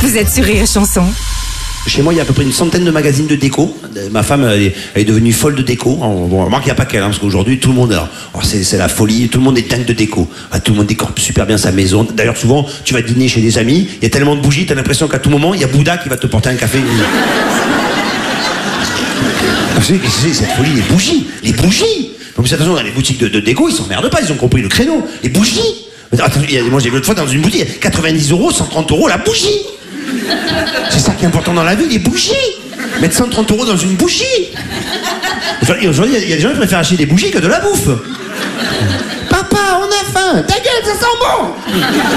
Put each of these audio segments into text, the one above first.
Vous êtes sur Rire et Chanson. Chez moi, il y a à peu près une centaine de magazines de déco. Ma femme, elle est devenue folle de déco. Bon, remarque, il n'y a pas qu'elle, parce qu'aujourd'hui, tout le monde, c'est la folie, tout le monde est dingue de déco. Tout le monde décore super bien sa maison. D'ailleurs, souvent, tu vas dîner chez des amis, il y a tellement de bougies, tu as l'impression qu'à tout moment, il y a Bouddha qui va te porter un café. C'est cette folie, les bougies. Les bougies. Donc, attention, dans les boutiques de déco, ils s'emmerdent pas, ils ont compris le créneau. Les bougies. Attends, moi, j'ai vu l'autre fois dans une boutique, 90 €, 130 € la bougie. C'est ça qui est important dans la vie, les bougies. Mettre 130 € dans une bougie. Aujourd'hui, il y a des gens qui préfèrent acheter des bougies que de la bouffe. Papa, on a faim. Ta gueule, ça sent bon.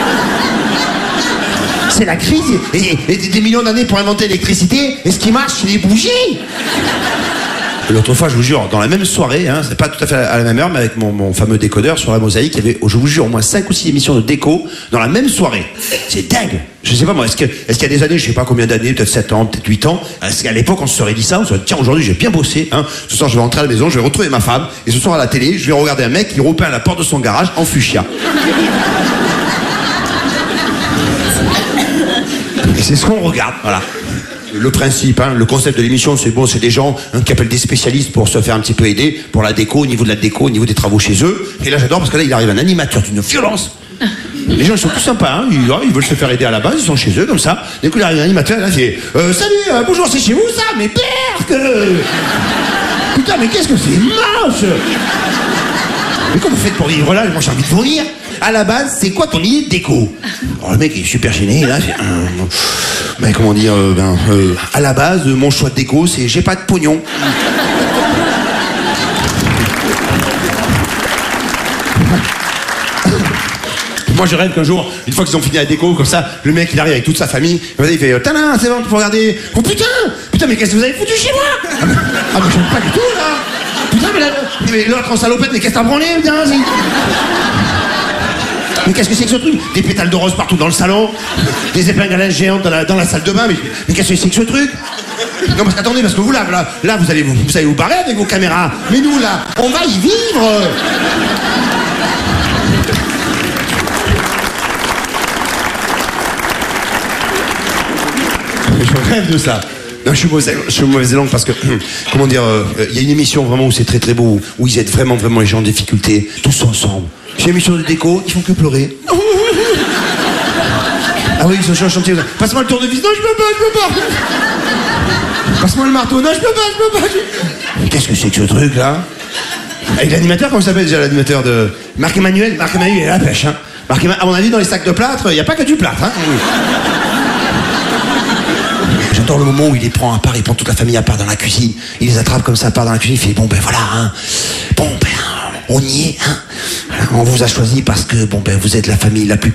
C'est la crise. Et des millions d'années pour inventer l'électricité. Et ce qui marche, c'est les bougies. L'autre fois, je vous jure, dans la même soirée, hein, c'est pas tout à fait à la même heure, mais avec mon fameux décodeur sur la mosaïque, il y avait, je vous jure, au moins 5 ou 6 émissions de déco dans la même soirée. C'est dingue. Je sais pas moi, est-ce qu'il y a des années, je sais pas combien d'années, peut-être 7 ans, peut-être 8 ans, est-ce qu'à l'époque on se serait dit ça, on se serait dit, tiens, aujourd'hui j'ai bien bossé, hein, ce soir je vais rentrer à la maison, je vais retrouver ma femme, et ce soir à la télé, je vais regarder un mec qui repeint la porte de son garage en fuchsia. Et c'est ce qu'on regarde, voilà. Le principe, hein, le concept de l'émission, c'est bon, c'est des gens qui appellent des spécialistes pour se faire un petit peu aider pour la déco, au niveau de la déco, au niveau des travaux chez eux. Et là, j'adore parce que là, il arrive un animateur d'une violence. Les gens, ils sont tous sympas, hein, ils veulent se faire aider à la base, ils sont chez eux comme ça. D'un coup, il arrive un animateur, là, c'est salut, bonjour, c'est chez vous ça, mais perque. Putain, mais qu'est-ce que c'est moche. Mais comment vous faites pour vivre là? Moi, j'ai envie de vous rire. À la base, c'est quoi ton idée de déco? Alors, le mec est super gêné, là. Ben, comment dire, à la base, mon choix de déco, c'est j'ai pas de pognon. Moi, je rêve qu'un jour, une fois qu'ils ont fini la déco, comme ça, le mec, il arrive avec toute sa famille, il fait, tada, c'est bon, tu peux regarder. Oh putain, mais qu'est-ce que vous avez foutu chez moi? Ah, mais j'aime pas du tout, là. Putain, mais l'autre en salopette, mais qu'est-ce que t'as branlé, putain, mais qu'est-ce que c'est que ce truc? Des pétales de rose partout dans le salon, des épingles à linge géantes dans la salle de bain, mais qu'est-ce que c'est que ce truc? Non, parce qu'attendez, parce que vous, là, vous allez vous barrer avec vos caméras, mais nous, là, on va y vivre. Je rêve de ça. Non, je suis mauvaise langue parce que, comment dire, il y a une émission vraiment où c'est très très beau, où ils aident vraiment les gens en difficulté, tous ensemble. C'est une émission de déco, ils font que pleurer. Ah oui, ils sont sur le chantier. Passe-moi le tournevis, non, je peux pas. Passe-moi le marteau, non, je peux pas. Mais qu'est-ce que c'est que ce truc là? Et l'animateur, comment s'appelle déjà l'animateur de Marc-Emmanuel? Marc-Emmanuel, il est à la pêche, hein. À mon avis, dans les sacs de plâtre, il n'y a pas que du plâtre, hein. J'adore le moment où il les prend à part, il prend toute la famille à part dans la cuisine, il les attrape comme ça à part dans la cuisine, il fait bon ben voilà, hein. Bon ben on y est, hein. On vous a choisi parce que bon ben vous êtes la famille la plus